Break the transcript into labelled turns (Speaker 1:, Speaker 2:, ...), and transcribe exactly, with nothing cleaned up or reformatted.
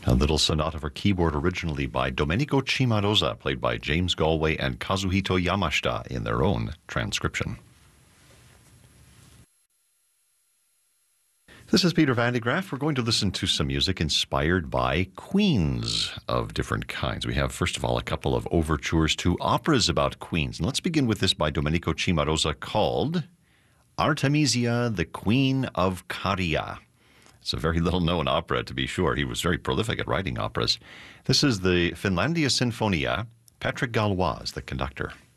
Speaker 1: A little sonata for keyboard originally by Domenico Cimarosa, played by James Galway and Kazuhito Yamashita in their own transcription. This is Peter Van de Graaff. We're going to listen to some music inspired by queens of different kinds. We have, first of all, a couple of overtures to operas about queens. And let's begin with this by Domenico Cimarosa called Artemisia, the Queen of Caria. It's a very little-known opera, to be sure. He was very prolific at writing operas. This is the Finlandia Sinfonia. Patrick Galois is the conductor.